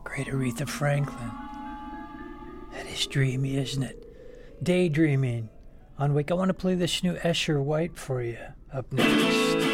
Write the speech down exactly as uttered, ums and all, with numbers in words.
great Aretha Franklin. That is dreamy, isn't it? Daydreaming on Wake. I want to play this new Escher White for you up next.